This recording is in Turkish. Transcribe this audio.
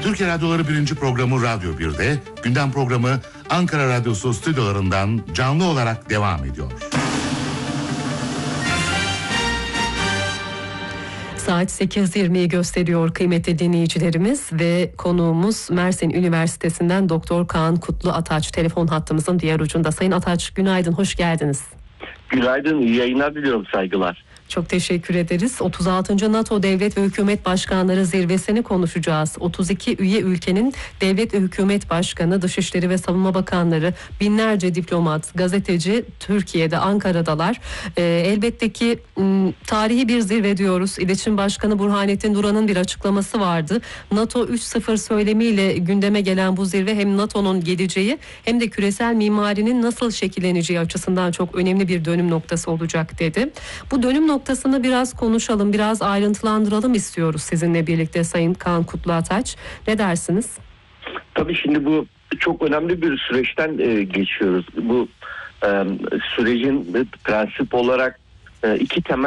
Türkiye Radyoları 1. programı Radyo 1'de, gündem programı Ankara Radyosu stüdyolarından canlı olarak devam ediyor. Saat 8.20'yi gösteriyor kıymetli dinleyicilerimiz ve konuğumuz Mersin Üniversitesi'nden Doktor Kaan Kutlu Ataç telefon hattımızın diğer ucunda. Sayın Ataç, günaydın, hoş geldiniz. Günaydın, iyi yayınlar diliyorum, saygılar. Çok teşekkür ederiz. 36. NATO Devlet ve Hükümet Başkanları Zirvesi'ni konuşacağız. 32 üye ülkenin devlet ve hükümet başkanı, dışişleri ve savunma bakanları, binlerce diplomat, gazeteci Türkiye'de, Ankara'dalar. Elbette ki tarihi bir zirve diyoruz. İletişim Başkanı Burhanettin Duran'ın bir açıklaması vardı. NATO 3.0 söylemiyle gündeme gelen bu zirve hem NATO'nun geleceği hem de küresel mimarinin nasıl şekilleneceği açısından çok önemli bir dönüm noktası olacak dedi. Bu dönüm noktasını biraz konuşalım, biraz ayrıntılandıralım istiyoruz sizinle birlikte Sayın Kaan Kutlu Ataç. Ne dersiniz? Tabii şimdi bu çok önemli bir süreçten geçiyoruz. Bu sürecin prensip olarak iki temel